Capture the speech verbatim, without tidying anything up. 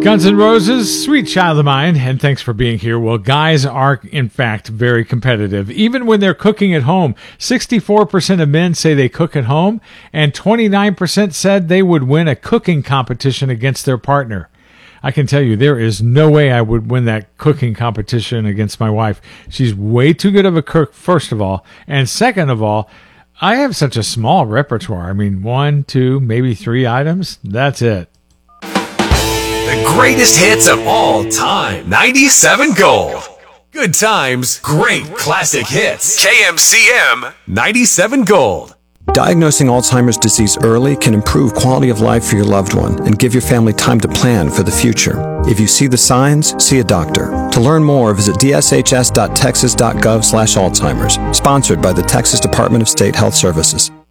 Guns N' Roses, Sweet Child of Mine, and thanks for being here. Well, guys are, in fact, very competitive. Even when they're cooking at home, sixty-four percent of men say they cook at home, and twenty-nine percent said they would win a cooking competition against their partner. I can tell you, there is no way I would win that cooking competition against my wife. She's way too good of a cook, first of all, and second of all, I have such a small repertoire. I mean, one, two, maybe three items. That's it. The greatest hits of all time. ninety-seven Gold. Good times, great classic hits. K M C M ninety-seven Gold. Diagnosing Alzheimer's disease early can improve quality of life for your loved one and give your family time to plan for the future. If you see the signs, see a doctor. To learn more, visit d s h s dot texas dot gov slash Alzheimer's. Sponsored by the Texas Department of State Health Services.